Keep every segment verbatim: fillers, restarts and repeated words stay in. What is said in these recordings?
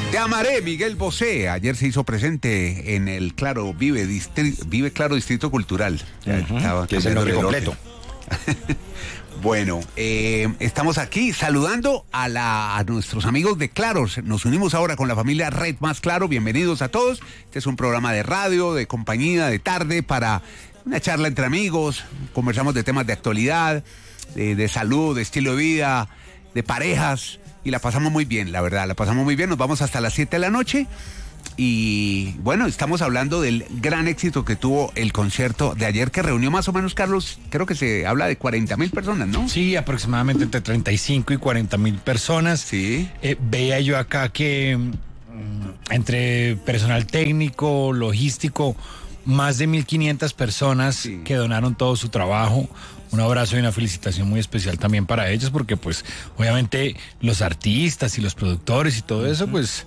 Te amaré, Miguel Bosé. Ayer se hizo presente en el Claro Vive, Distri- Vive Claro Distrito Cultural. Uh-huh, que es el nombre completo. Bueno, eh, estamos aquí saludando a, la, a nuestros amigos de Claro. Nos unimos ahora con la familia Red Más Claro. Bienvenidos a todos. Este es un programa de radio, de compañía, de tarde, para una charla entre amigos. Conversamos de temas de actualidad, de, de salud, de estilo de vida, de parejas. Y la pasamos muy bien, la verdad, la pasamos muy bien. Nos vamos hasta las siete de la noche. Y bueno, estamos hablando del gran éxito que tuvo el concierto de ayer, que reunió más o menos, Carlos, creo que se habla de cuarenta mil personas, ¿no? Sí, aproximadamente entre treinta y cinco y cuarenta mil personas. Sí. Eh, veía yo acá que mm, entre personal técnico, logístico, más de mil quinientas personas sí. que donaron todo su trabajo. Un abrazo y una felicitación muy especial también para ellos, porque pues obviamente los artistas y los productores y todo eso, pues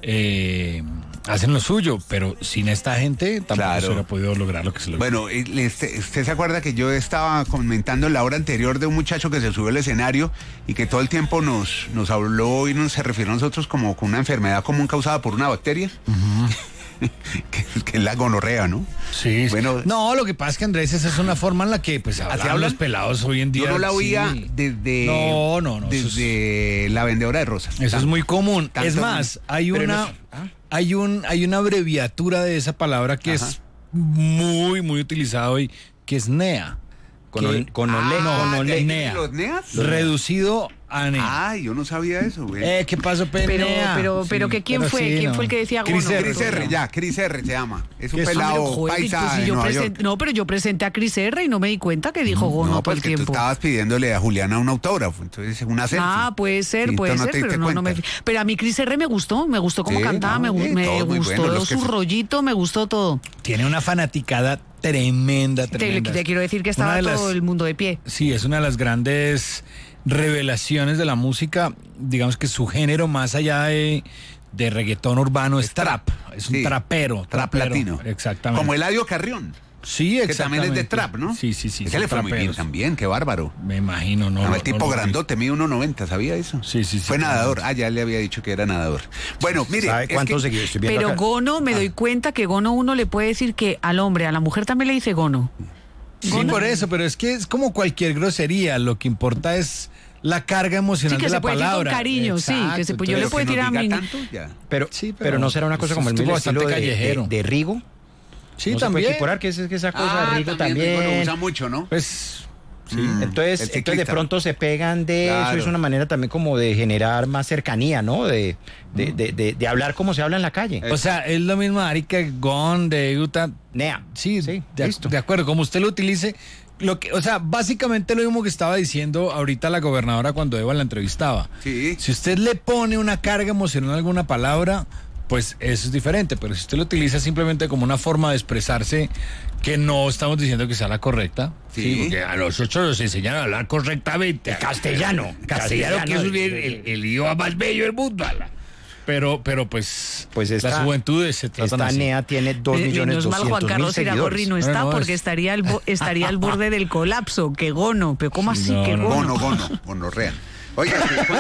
eh, hacen lo suyo, pero sin esta gente tampoco claro. se hubiera podido lograr lo que se logró. Bueno, este, usted se acuerda que yo estaba comentando en la hora anterior de un muchacho que se subió al escenario y que todo el tiempo nos, nos habló y nos se refirió a nosotros como con una enfermedad común causada por una bacteria. Uh-huh. que, que es la gonorrea, ¿no? Sí. Bueno, no, lo que pasa es que, Andrés, esa es una forma en la que pues hablan los pelados hoy en día. Yo no la oía sí. desde no, no, no, desde es, la vendedora de rosas. Eso tanto, es muy común. Es más, hay una no, ¿ah? hay un hay una abreviatura de esa palabra que Ajá. es muy muy utilizada hoy, que es N E A. Con, que, con ole, ah, con ole. N E A. ¿Los N E As? Reducido a N E A. Ay, yo no sabía eso, güey. Eh, ¿qué pasó, P N A? Pero, pero, sí, pero que quién pero fue, sí, quién no. fue el que decía Chris Gono. R, Chris R, ya, Chris R se llama. Es un ah, pelado joder, paisa pues si de yo Nueva present, York. No, pero yo presenté a Chris R y no me di cuenta que dijo Gono no, todo el porque tiempo. Tú estabas pidiéndole a Juliana un autógrafo, entonces una selfie. Ah, puede ser, sí, puede no ser, pero no, no me... Pero a mí Chris R me gustó, me gustó cómo sí, cantaba, no, me, sí, me gustó bueno, su rollito, me gustó todo. Tiene una fanaticada tremenda, tremenda. Te, te quiero decir que estaba las, todo el mundo de pie. Sí, es una de las grandes revelaciones de la música. Digamos que su género, más allá de, de reggaetón urbano, es, es trap. trap. Es un sí, trapero. Trap trapero, latino. Exactamente. Como Eladio Carrión. Sí, exactamente. Que también es de trap, ¿no? Sí, sí, sí. Ese le fue muy bien también, qué bárbaro. Me imagino, ¿no? no, no el tipo no, grandote, mide uno noventa, ¿sabía eso? Sí, sí, sí. Fue nadador. Ah, ya le había dicho que era nadador. Bueno, mire. ¿Sabe cuántos que... seguidores? Pero acá. Gono, me ah. doy cuenta que Gono uno le puede decir que al hombre, a la mujer también le dice Gono. Sí, ¿Gono? por eso, pero es que es como cualquier grosería. Lo que importa es la carga emocional sí, de la palabra. Sí, que se puede decir con cariño, Exacto, sí. Que se, yo le puedo decir a mí. Tanto, ya. Pero, sí, pero, pero no será una cosa como el mismo estilo de, de, de Rigo. Sí, no también. Se puede equiparar, que es, que esa cosa ah, de Rigo también. también. Rigo lo usa mucho, ¿no? Pues... Sí. Mm, entonces, entonces de pronto se pegan de claro. eso, es una manera también como de generar más cercanía, ¿no? De, de, de, de, de hablar como se habla en la calle. O sea, es lo mismo Arica, Gon, de Utah. N E A. Sí, sí de, listo. de acuerdo, como usted lo utilice. Lo que, o sea, básicamente lo mismo que estaba diciendo ahorita la gobernadora cuando Eva la entrevistaba. Sí. Si usted le pone una carga emocional a alguna palabra, pues eso es diferente, pero si usted lo utiliza simplemente como una forma de expresarse, que no estamos diciendo que sea la correcta, sí, sí porque a nosotros nos enseñan a hablar correctamente, el castellano, castellano, castellano que es el, el, el idioma más bello del mundo, pero, pero pues, pues esta, las juventudes se tratan esta así. N E A tiene dos millones doscientos mil seguidores. Iragorri no está no, no, porque es... estaría, al bo, estaría al borde del colapso, que Gono, pero ¿cómo así no, que no, Gono? Gono, Gono, gonorrea. Oiga,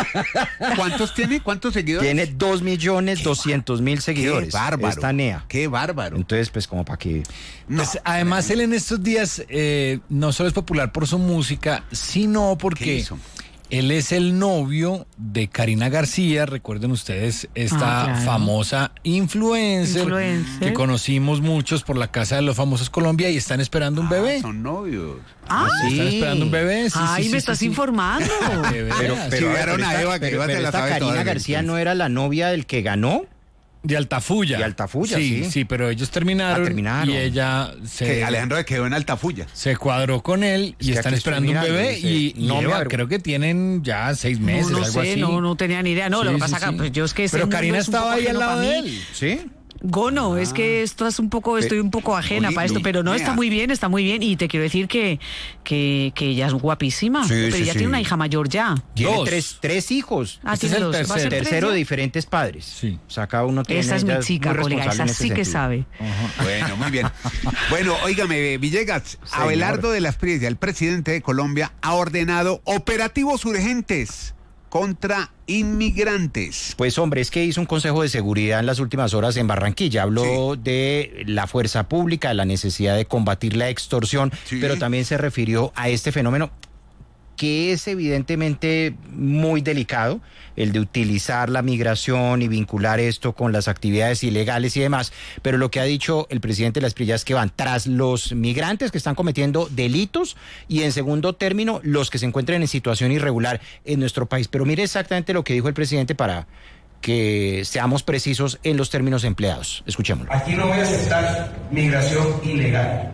¿cuántos tiene? ¿Cuántos seguidores? Tiene dos millones doscientos mil seguidores. Qué bárbaro. Esta N E A. Qué bárbaro. Entonces, pues, como para que... No. Pues, además, él en estos días eh, no solo es popular por su música, sino porque él es el novio de Karina García. Recuerden ustedes esta ah, claro. famosa influencer, influencer que conocimos muchos por la Casa de los Famosos Colombia y están esperando un bebé. Ah, son novios. Ah, sí. Están esperando un bebé. Sí, Ay, sí, me sí, estás sí, informando. pero pero, pero, pero, esta, a Eva, que pero, Eva pero se la esta sabe Karina toda García la no era la novia del que ganó. De Altafulla. De Altafulla, sí. Sí, sí, pero ellos terminaron, ah, terminaron. y ella se... Que Alejandro se quedó en Altafulla. Se cuadró con él y es están esperando un bebé dice, y, y no, Eva, me... creo que tienen ya seis meses, no, no algo sé, así. No, no tenía ni idea. No, sí, lo que sí, pasa sí. acá, pues yo es que... Pero Karina estaba ahí al lado de él. ¿Sí? Gono, ah. es que esto es un poco, estoy un poco ajena Oli, para esto, pero no, mea. está muy bien, está muy bien. Y te quiero decir que, que, que ella es guapísima, sí, pero sí, ella sí. tiene una hija mayor ya. Tiene dos. tres, tres hijos. Ah, este tiene es el dos. tercero. ¿Va a ser Tercero tres, de ya? diferentes padres. Sí. O sea, cada uno tiene... Esa es mi chica, colega, esa sí que sabe. Uh-huh. Bueno, muy bien. Bueno, óigame, Villegas, Señor. Abelardo de la Espriella, el presidente de Colombia, ha ordenado operativos urgentes contra inmigrantes. Pues hombre, es que hizo un consejo de seguridad en las últimas horas en Barranquilla. Habló sí. de la fuerza pública, de la necesidad de combatir la extorsión, sí. pero también se refirió a este fenómeno que es evidentemente muy delicado, el de utilizar la migración y vincular esto con las actividades ilegales y demás, pero lo que ha dicho el presidente de las Prillas es que van tras los migrantes que están cometiendo delitos y en segundo término los que se encuentren en situación irregular en nuestro país. Pero mire exactamente lo que dijo el presidente para que seamos precisos en los términos empleados. Escuchémoslo. Aquí no voy a aceptar migración ilegal.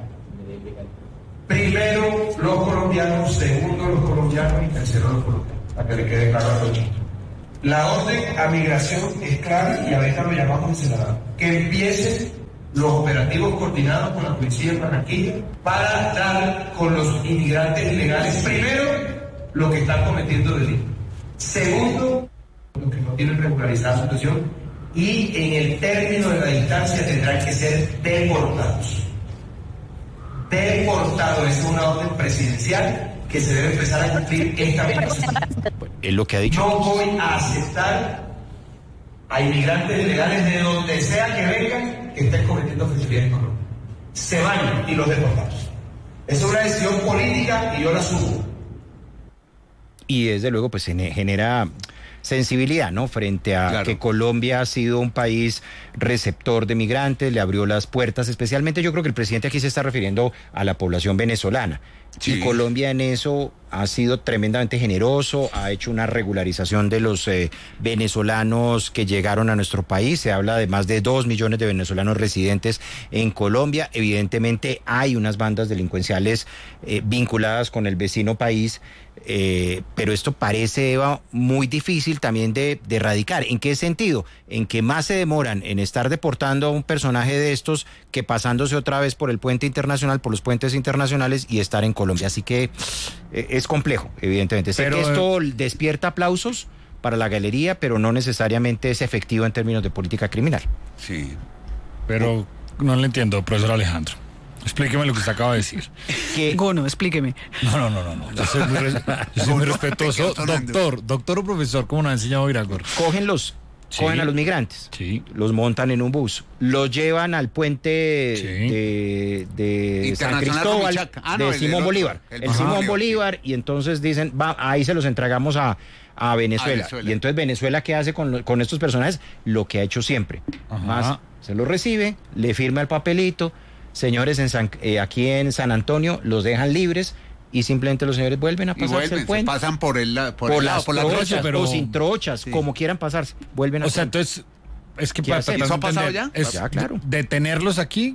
Primero los colombianos, segundo los colombianos y tercero los colombianos, para que le quede claro a todos. La orden a migración es clara y a veces lo llamamos encerrado. Que empiecen los operativos coordinados con la policía de Barranquilla para dar con los inmigrantes ilegales, primero, los que están cometiendo delitos. Segundo, los que no tienen regularizada su situación y en el término de la distancia tendrán que ser deportados. Deportado, es una orden presidencial que se debe empezar a cumplir esta misma semana. Es lo que ha dicho. No voy a aceptar a inmigrantes ilegales de donde sea que vengan que estén cometiendo fechorías en Colombia. Se van y los deportamos. Es una decisión política y yo la asumo. Y desde luego pues se genera sensibilidad, ¿no? Frente a claro. que Colombia ha sido un país receptor de migrantes, le abrió las puertas, especialmente yo creo que el presidente aquí se está refiriendo a la población venezolana. Sí. Y Colombia en eso ha sido tremendamente generoso, ha hecho una regularización de los eh, venezolanos que llegaron a nuestro país. Se habla de más de dos millones de venezolanos residentes en Colombia. Evidentemente hay unas bandas delincuenciales eh, vinculadas con el vecino país, eh, pero esto parece, Eva, muy difícil también de, de erradicar. ¿En qué sentido? En que más se demoran en estar deportando a un personaje de estos que pasándose otra vez por el puente internacional, por los puentes internacionales y estar en Colombia. Así que eh, es complejo, evidentemente. Sé pero, que esto despierta aplausos para la galería, pero no necesariamente es efectivo en términos de política criminal. Sí, pero no le entiendo, profesor Alejandro. Explíqueme lo que usted acaba de decir. ¿Qué? Gono, explíqueme. No, no, no, no. no. Yo soy muy, res, yo soy muy respetuoso. Doctor, doctor o profesor, ¿cómo nos ha enseñado Viragor? Cogen los... Sí. Cogen a los migrantes, sí. los montan en un bus, los llevan al puente sí. de, de San Cristóbal, ah, no, de Simón el Bolívar, el, el Simón Bolívar, y entonces dicen, va, ahí se los entregamos a, a, Venezuela. a Venezuela. Y entonces Venezuela, ¿qué hace con, con estos personajes? Lo que ha hecho siempre. Ajá. Más se los recibe, le firma el papelito, señores, en San, eh, aquí en San Antonio los dejan libres, y simplemente los señores vuelven a pasarse vuelven, el puente. Pasan por el por, por el las lado, por la trochas, trocha, pero o sin trochas, sí. como quieran pasarse, vuelven a O sea, entonces es que para, para ¿eso ha pasado ya? Es ya, claro. ¿Detenerlos aquí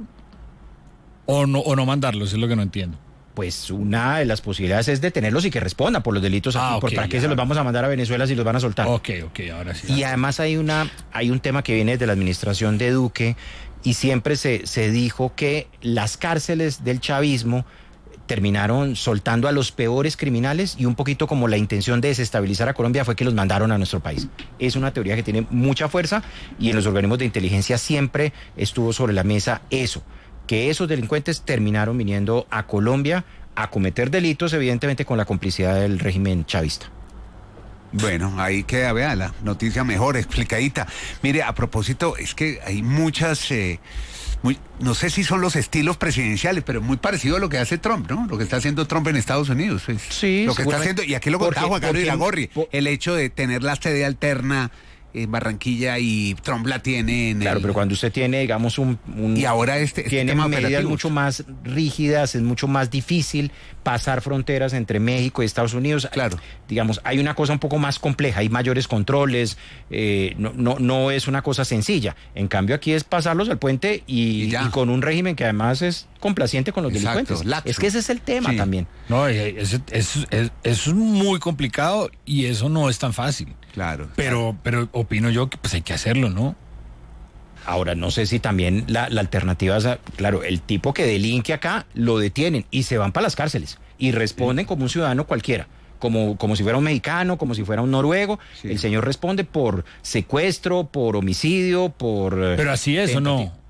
o no o no mandarlos? Es lo que no entiendo. Pues una de las posibilidades es detenerlos y que respondan por los delitos aquí. Ah, okay, ¿Para qué se los vamos a mandar a Venezuela si los van a soltar? Ok, ok, ahora sí. Y además hay una hay un tema que viene de la administración de Duque y siempre se, se dijo que las cárceles del chavismo terminaron soltando a los peores criminales y un poquito como la intención de desestabilizar a Colombia fue que los mandaron a nuestro país. Es una teoría que tiene mucha fuerza y en los organismos de inteligencia siempre estuvo sobre la mesa eso, que esos delincuentes terminaron viniendo a Colombia a cometer delitos, evidentemente con la complicidad del régimen chavista. Bueno, ahí queda, vea, la noticia mejor, explicadita. Mire, a propósito, es que hay muchas... Eh, Muy, no sé si son los estilos presidenciales, pero muy parecido a lo que hace Trump, ¿no? Lo que está haciendo Trump en Estados Unidos. Es sí, lo que está haciendo, y aquí lo contaba Juan Carlos Iragorri, el hecho de tener la sede alterna en Barranquilla y Trump la tiene en Claro, el... pero cuando usted tiene, digamos, un... un y ahora este, este tiene tema medidas operativo. mucho más rígidas, es mucho más difícil pasar fronteras entre México y Estados Unidos. Claro. Digamos, hay una cosa un poco más compleja, hay mayores controles, eh, no, no, no es una cosa sencilla. En cambio, aquí es pasarlos al puente y, y, y con un régimen que además es complaciente con los Exacto, delincuentes. laxo. Es que ese es el tema sí. también. No, eso, eso, eso es muy complicado y eso no es tan fácil. Claro. Pero, pero opino yo que pues hay que hacerlo, ¿no? Ahora, no sé si también la, la alternativa es, a, claro, el tipo que delinque acá lo detienen y se van para las cárceles y responden sí. como un ciudadano cualquiera. Como, como si fuera un mexicano, como si fuera un noruego. Sí. El señor responde por secuestro, por homicidio, por... Pero así es, ¿o no?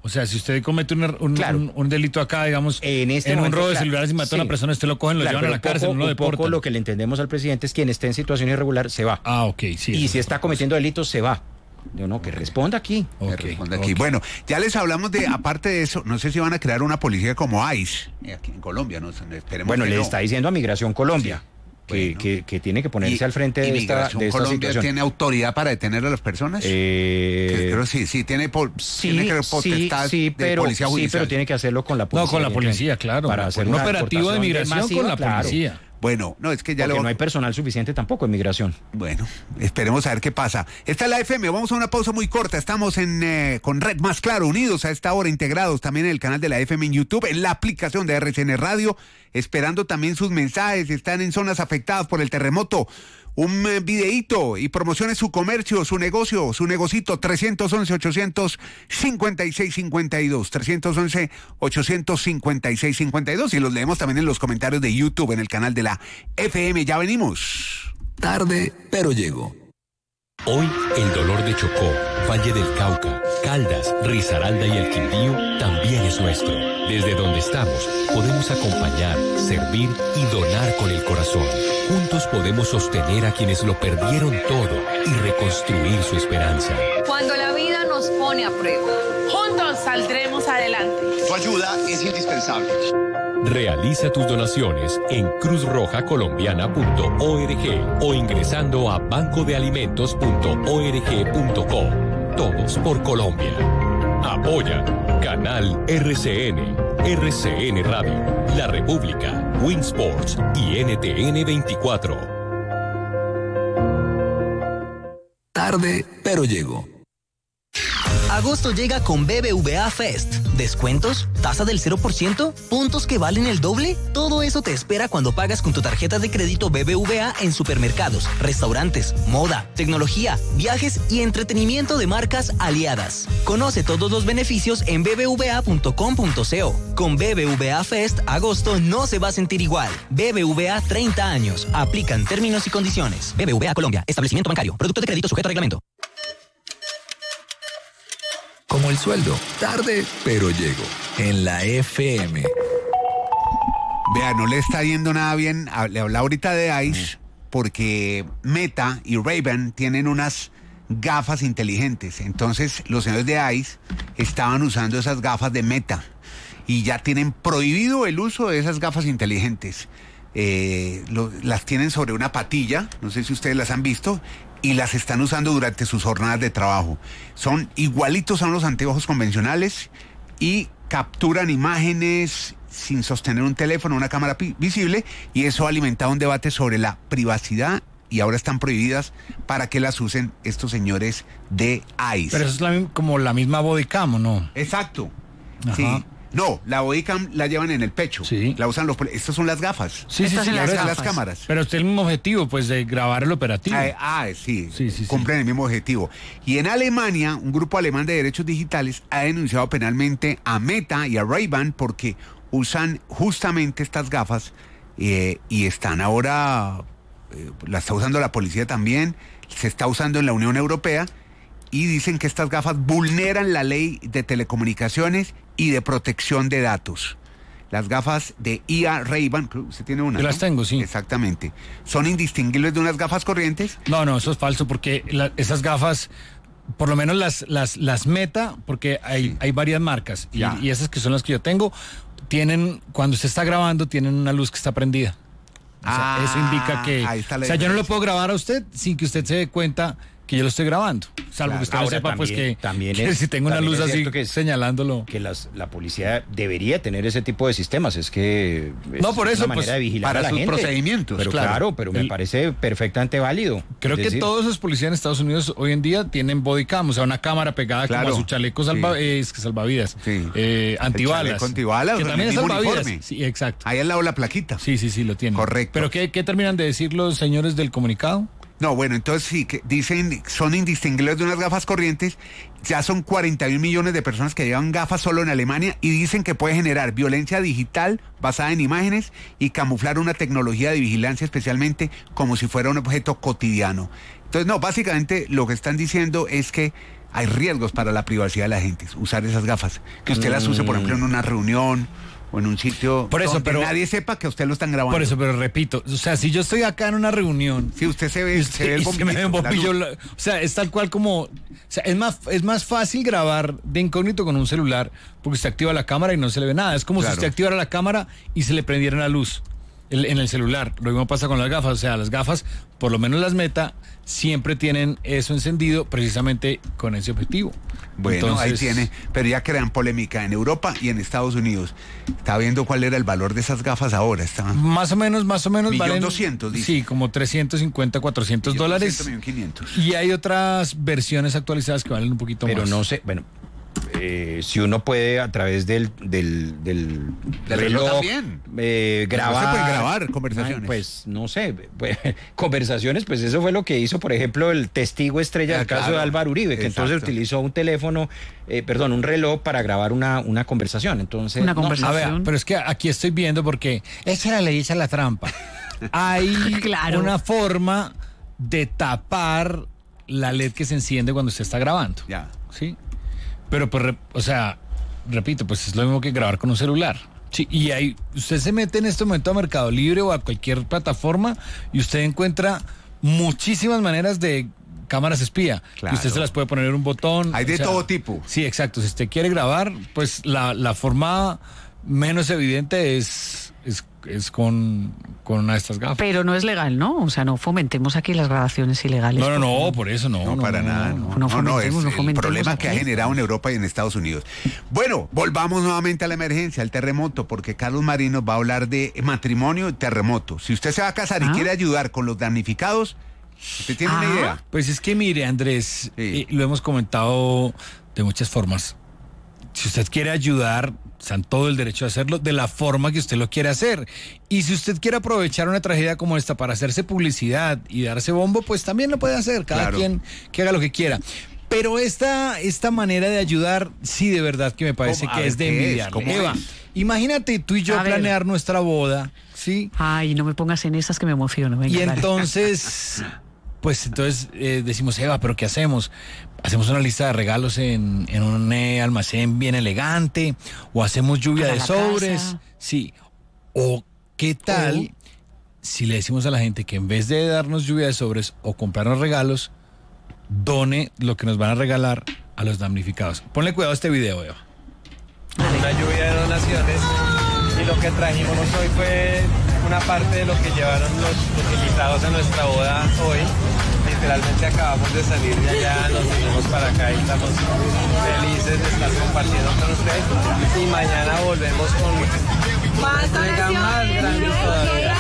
O sea, si usted comete un, un, Claro. un, un delito acá, digamos, En este en momento, un robo de claro, celulares y mató sí. a una persona, usted lo cogen, lo Claro, llevan a la pero cárcel, poco, no lo un poco deportan. lo que le entendemos al presidente es quien esté en situación irregular se va. Ah, ok, sí. Y eso si es está otra cometiendo delitos, se va. Yo no, que responda aquí. cosa. Me Ok, responde aquí. ok. Bueno, ya les hablamos de, aparte de eso, no sé si van a crear una policía como ICE, eh, aquí en Colombia, no esperemos Bueno, que le no. está diciendo a Migración Colombia Sí. que, Bueno. que, que tiene que ponerse Y- al frente y de esta, Migración de esta Colombia situación. tiene autoridad para detener a las personas. Eh, Que creo sí, sí tiene, po- Sí, tiene que sí, potestad sí, de pero, policía sí, judicial. pero tiene que hacerlo con la policía. No, con la policía, claro. Para hacer un una operativo de deportación migración masiva, con la claro. policía. Bueno, no, es que ya Porque lo no hay personal suficiente tampoco en migración. Bueno, esperemos a ver qué pasa. Esta es la F M, vamos a una pausa muy corta. Estamos en eh, con Red Más Claro, unidos a esta hora, integrados también en el canal de la F M en YouTube, en la aplicación de R C N Radio, esperando también sus mensajes. Están en zonas afectadas por el terremoto. Un eh, videíto y promocione su comercio, su negocio, su negocito, tres once, ochocientos cincuenta y seis cincuenta y dos, tres once, ochocientos cincuenta y seis cincuenta y dos, y los leemos también en los comentarios de YouTube, en el canal de la F M. Ya venimos. Tarde, pero llego. Hoy el dolor de Chocó, Valle del Cauca, Caldas, Risaralda y el Quindío también es nuestro. Desde donde estamos podemos acompañar, servir y donar con el corazón. Juntos podemos sostener a quienes lo perdieron todo y reconstruir su esperanza. Cuando la vida nos pone a prueba, juntos saldremos adelante. Tu ayuda es indispensable. Realiza tus donaciones en cruz roja colombiana punto org o ingresando a banco de alimentos punto org punto co. Todos por Colombia. Apoya Canal R C N, R C N Radio, La República, Winsports y N T N veinticuatro. Tarde, pero llego. Agosto llega con B B V A Fest. ¿Descuentos? ¿Tasa del cero por ciento? ¿Puntos que valen el doble? Todo eso te espera cuando pagas con tu tarjeta de crédito B B V A en supermercados, restaurantes, moda, tecnología, viajes y entretenimiento de marcas aliadas. Conoce todos los beneficios en b b v a punto com punto co. Con B B V A Fest, agosto no se va a sentir igual. B B V A treinta años. Aplican términos y condiciones. B B V A Colombia. Establecimiento bancario. Producto de crédito sujeto a reglamento. Como el sueldo. Tarde, pero llego. En la F M. Vea, no le está yendo nada bien. Le hablaba ahorita de ICE porque Meta y Ray-Ban tienen unas gafas inteligentes. Entonces, los señores de ICE estaban usando esas gafas de Meta y ya tienen prohibido el uso de esas gafas inteligentes. Eh, lo, las tienen sobre una patilla, no sé si ustedes las han visto, y las están usando durante sus jornadas de trabajo. Son igualitos a los anteojos convencionales y capturan imágenes sin sostener un teléfono, una cámara visible, y eso ha alimentado un debate sobre la privacidad y ahora están prohibidas para que las usen estos señores de ICE. Pero eso es la, como la misma bodycam, ¿o no? Exacto. Ajá. Sí. No, la bodycam la llevan en el pecho. Sí. La usan los... Estas son las gafas. Sí, sí, Estas sí. son Las, las las gafas. cámaras. Pero usted el mismo objetivo, pues, de grabar el operativo. Ah, ah, sí, Sí, sí, sí. cumplen el mismo objetivo. Y en Alemania, un grupo alemán de derechos digitales ha denunciado penalmente a Meta y a Ray-Ban porque usan justamente estas gafas eh, y están ahora, eh, la está usando la policía también, se está usando en la Unión Europea y dicen que estas gafas vulneran la ley de telecomunicaciones y de protección de datos. Las gafas de I A Ray-Ban, usted tiene una, Yo ¿no? las tengo, sí. Exactamente. Son indistinguibles de unas gafas corrientes. No, no, eso es falso porque la- esas gafas, por lo menos las, las, las Meta, porque hay, Sí. hay varias marcas y, Ya. y esas que son las que yo tengo, tienen, cuando usted está grabando, tienen una luz que está prendida. O sea, Ah, eso indica que... ahí está la o sea, yo no lo diferencia. puedo grabar a usted sin que usted se dé cuenta que yo lo estoy grabando. Salvo Claro. que usted no Ahora, sepa, pues también- que, también que es- si tengo una también luz es así cierto que- señalándolo. Que las, la policía debería tener ese tipo de sistemas. Es que es No, por eso, una manera pues, de vigilar para a la sus gente. procedimientos, Pero claro. claro, pero me El- parece perfectamente válido. Creo Es que decir, todos los policías en Estados Unidos hoy en día tienen bodycam, o sea, una cámara pegada Claro, como a su chaleco salva, sí. eh, es que salvavidas, Sí. eh, antibalas. chaleco antibalas, que con también el es mismo salvavidas. uniforme. Sí, exacto. Ahí al lado la plaquita. Sí, sí, sí, lo tienen. Correcto. ¿Pero qué, qué terminan de decir los señores del comunicado? No, bueno, entonces sí, que dicen, son indistinguibles de unas gafas corrientes. Ya son cuarenta y un millones de personas que llevan gafas solo en Alemania y dicen que puede generar violencia digital basada en imágenes y camuflar una tecnología de vigilancia especialmente como si fuera un objeto cotidiano. Entonces, no, básicamente lo que están diciendo es que hay riesgos para la privacidad de la gente, usar esas gafas. Que usted mm. las use, por ejemplo, en una reunión o en un sitio por eso, donde pero, nadie sepa que a usted lo están grabando. Por eso, pero repito, o sea, si yo estoy acá en una reunión... Si usted se ve, usted, se ve el bombillo, se me ve un bombillo la, o sea, es tal cual como... O sea, es más, es más fácil grabar de incógnito con un celular porque usted activa la cámara y no se le ve nada. Es como claro. si usted activara la cámara y se le prendiera la luz el, en el celular. Lo mismo pasa con las gafas. O sea, las gafas, por lo menos las Meta, siempre tienen eso encendido precisamente con ese objetivo. Bueno, Entonces, ahí tiene, pero ya crean polémica en Europa y en Estados Unidos. Estaba viendo cuál era el valor de esas gafas ahora. Estaban más o menos, más o menos millón valen doscientos, dice. Sí, como trescientos cincuenta, cuatrocientos dólares. millón quinientos. Y hay otras versiones actualizadas que valen un poquito pero más. Pero no sé, bueno, eh, si uno puede a través del del, del, del reloj también eh, grabar, no se puede grabar conversaciones. Ay, pues no sé, pues, conversaciones, pues eso fue lo que hizo, por ejemplo, el testigo estrella ah, del caso claro. de Álvaro Uribe, que Exacto. entonces utilizó un teléfono, eh, perdón, un reloj para grabar una, una conversación. Entonces, una no, conversación. A ver, pero es que aquí estoy viendo porque esa era la ley, esa es la trampa. Hay claro. una forma de tapar la L E D que se enciende cuando usted está grabando. Ya. ¿Sí? Pero, pues, o sea, repito, pues es lo mismo que grabar con un celular. Sí, y ahí usted se mete en este momento a Mercado Libre o a cualquier plataforma y usted encuentra muchísimas maneras de cámaras espía. Claro. Y usted se las puede poner en un botón. Hay de o sea, todo tipo. Sí, exacto. Si usted quiere grabar, pues la, la forma menos evidente es, es, es con, con una de estas gafas. Pero no es legal, ¿no? O sea, no fomentemos aquí las grabaciones ilegales. No, no, no, por eso no. No, no para no, nada. No, no, no, no es no el problema que ha generado en Europa y en Estados Unidos. Bueno, volvamos nuevamente a la emergencia, al terremoto, porque Carlos Marín nos va a hablar de matrimonio y terremoto. Si usted se va a casar ¿Ah? y quiere ayudar con los damnificados, ¿usted tiene ¿Ah? una idea? Pues es que mire, Andrés, sí. eh, lo hemos comentado de muchas formas. Si usted quiere ayudar, está en todo el derecho a hacerlo de la forma que usted lo quiere hacer. Y si usted quiere aprovechar una tragedia como esta para hacerse publicidad y darse bombo, pues también lo puede hacer. Cada claro. quien que haga lo que quiera. Pero esta, esta manera de ayudar, sí, de verdad que me parece que es de envidiar. Eva, es? imagínate tú y yo a planear ver. nuestra boda, ¿sí? Ay, no me pongas en esas que me emociono. Venga, y entonces... Pues entonces eh, decimos, Eva, ¿pero qué hacemos? ¿Hacemos una lista de regalos en, en un eh, almacén bien elegante? ¿O hacemos lluvia de sobres? Casa. Sí. ¿O qué tal oh. si le decimos a la gente que en vez de darnos lluvia de sobres o comprarnos regalos, done lo que nos van a regalar a los damnificados? Ponle cuidado a este video, Eva. Una lluvia de donaciones y lo que trajimos hoy fue una parte de lo que llevaron los, los invitados a nuestra boda hoy. Literalmente acabamos de salir de allá, nos vinimos para acá y estamos felices de estar compartiendo con ustedes. Y mañana volvemos con más entrega más grande todavía.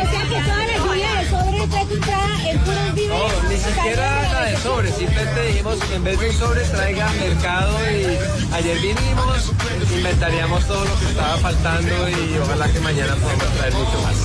No, ni siquiera la de sobres, simplemente dijimos que en vez de un sobre traiga mercado y ayer vinimos, inventaríamos todo lo que estaba faltando y ojalá que mañana podamos traer mucho más.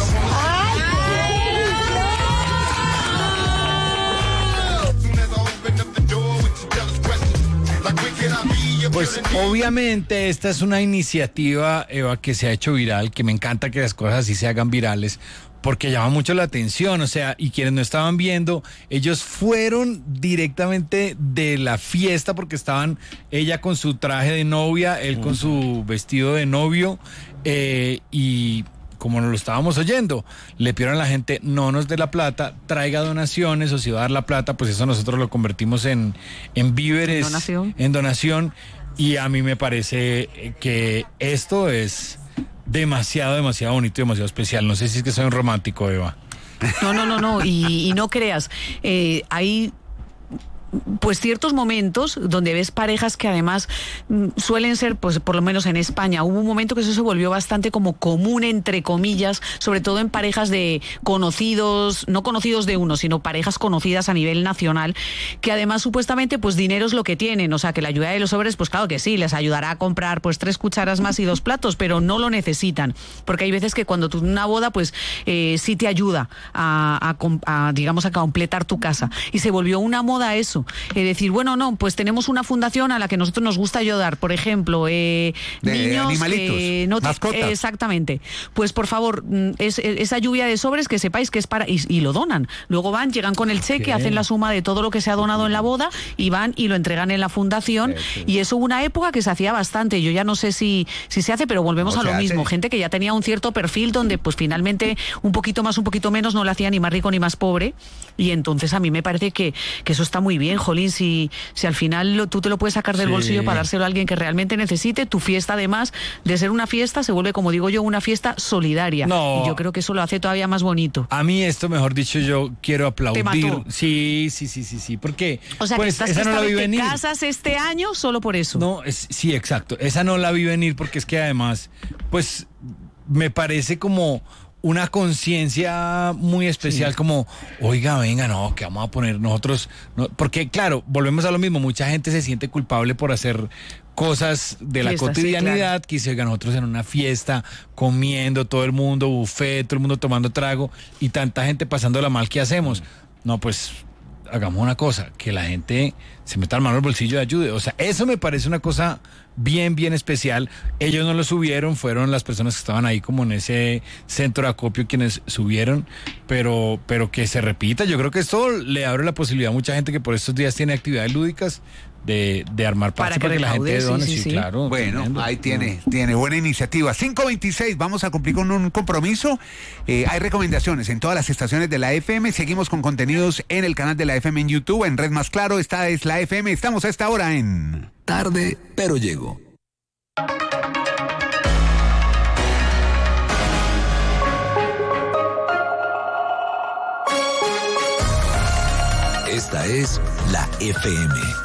Pues obviamente esta es una iniciativa, Eva, que se ha hecho viral, que me encanta que las cosas así se hagan virales, porque llama mucho la atención, o sea, y quienes no estaban viendo, ellos fueron directamente de la fiesta porque estaban ella con su traje de novia, él con su vestido de novio, eh, y como nos lo estábamos oyendo, le pidieron a la gente, no nos dé la plata, traiga donaciones, o si va a dar la plata, pues eso nosotros lo convertimos en, en víveres, ¿En donación? en donación, y a mí me parece que esto es demasiado, demasiado bonito y demasiado especial. No sé si es que soy un romántico, Eva. No, no, no, no, y, y no creas, eh, hay pues ciertos momentos donde ves parejas que además mm, suelen ser, pues por lo menos en España, hubo un momento que eso se volvió bastante como común, entre comillas, sobre todo en parejas de conocidos, no conocidos de uno, sino parejas conocidas a nivel nacional, que además supuestamente pues dinero es lo que tienen, o sea que la ayuda de los sobres, pues claro que sí, les ayudará a comprar pues tres cucharas más y dos platos, pero no lo necesitan, porque hay veces que cuando tú una boda pues eh, sí te ayuda a, a, a digamos a completar tu casa, y se volvió una moda eso, eso. Es decir, bueno, no, pues tenemos una fundación a la que nosotros nos gusta ayudar, por ejemplo, eh, de niños animalitos, que no te, mascotas. eh, exactamente. Pues por favor, es, esa lluvia de sobres que sepáis que es para y, y lo donan. Luego van, llegan con el cheque, okay. hacen la suma de todo lo que se ha donado en la boda y van y lo entregan en la fundación. Sí, sí. Y eso hubo una época que se hacía bastante. Yo ya no sé si si se hace, pero volvemos no a lo mismo. Hace. Gente que ya tenía un cierto perfil donde pues finalmente un poquito más, un poquito menos no le hacía ni más rico ni más pobre. Y entonces a mí me parece que, que eso está muy bien, jolín, si, si al final lo, tú te lo puedes sacar del sí. bolsillo para dárselo a alguien que realmente necesite. Tu fiesta, además de ser una fiesta, se vuelve, como digo yo, una fiesta solidaria. No. Y yo creo que eso lo hace todavía más bonito. A mí esto, mejor dicho, yo quiero aplaudir. ¿Te mató? Sí, sí, sí, sí, sí. Porque o sea, pues, que estás esa que no la vi te venir. casas este año solo por eso. No, es, sí, exacto. Esa no la vi venir porque es que además, pues, me parece como una conciencia muy especial, sí. como, oiga, venga, no, que vamos a poner nosotros, no, porque claro, volvemos a lo mismo, mucha gente se siente culpable por hacer cosas de la fiesta, cotidianidad, sí, claro. que se oigan nosotros en una fiesta, comiendo, todo el mundo, buffet, todo el mundo tomando trago, y tanta gente pasándola mal, ¿qué hacemos? No, pues, hagamos una cosa, que la gente se meta la mano al bolsillo y ayude. O sea, eso me parece una cosa bien, bien especial. Ellos no lo subieron, fueron las personas que estaban ahí como en ese centro de acopio quienes subieron, pero, pero que se repita. Yo creo que esto le abre la posibilidad a mucha gente que por estos días tiene actividades lúdicas de, de armar para, para que, que la gente sí, done, sí, sí, sí. claro. Bueno, tremendo. ahí tiene, tiene buena iniciativa. cinco veintiséis, vamos a cumplir con un compromiso. Eh, hay recomendaciones en todas las estaciones de la F M. Seguimos con contenidos en el canal de la F M en YouTube, en Red Más Claro. Esta es la F M. Estamos a esta hora en... Tarde, pero llego. Esta es la F M.